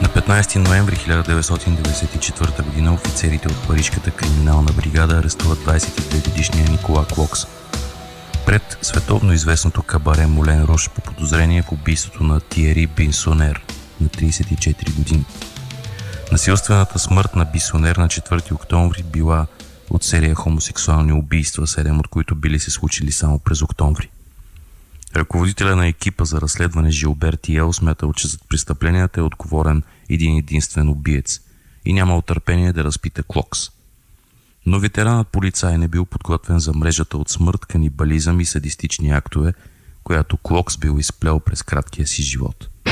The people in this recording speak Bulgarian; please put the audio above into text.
15 ноември 1994 г. офицерите от парижката криминална бригада арестуват 22-годишния Никола Клокс пред световно известното кабаре Молен Рош по подозрение в убийството на Тиери Бинсонер на 34 години. Насилствената смърт на Бисонер на 4 октомври била от серия хомосексуални убийства, 7 от които били се случили само през октомври. Ръководителя на екипа за разследване Жилбер Тиел смятал, че зад престъпленията е отговорен един единствен убиец и нямал търпение да разпита Клокс. Но ветеранът полицай не бил подготвен за мрежата от смърт, канибализъм и садистични актове, която Клокс бил изплел през краткия си живот.